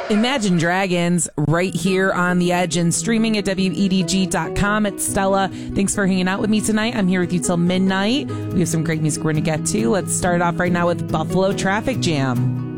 Imagine Dragons right here on The Edge and streaming at WEDG.com. It's Stella. Thanks for hanging out with me tonight. I'm here with you till midnight. We have some great music we're going to get to. Let's start off right now with Buffalo Traffic Jam.